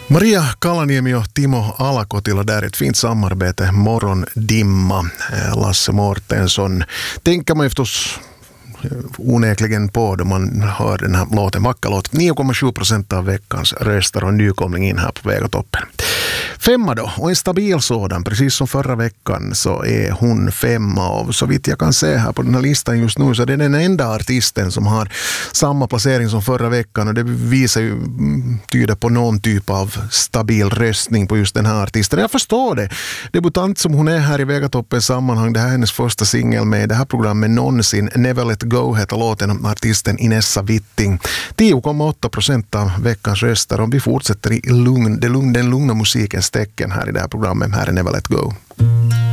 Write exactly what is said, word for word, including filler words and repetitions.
Maria Kalaniemi och Timo Alakotila där, ett fint samarbete. Morgondimma, Lasse Mårtensson. Tänker man ju förstås onekligen på då man hör den här låten, vacker låt. nio komma sju procent av veckans röster och nykomling in här på Vegatoppen. Femma då, och en stabil sådan, precis som förra veckan så är hon femma, och så vitt jag kan se här på den här listan just nu så det är den enda artisten som har samma placering som förra veckan, och det visar ju, tyder på någon typ av stabil röstning på just den här artisten. Jag förstår det. Debutant som hon är här i Vegatoppens sammanhang, det här är hennes första singel med det här programmet någonsin. Never Let Go heter låten, artisten Inessa Witting. tio komma åtta procent av veckans röster, och vi fortsätter i lugn, det lugn, den lugna musikens tecken här i det här programmet. Här är Never Let Go.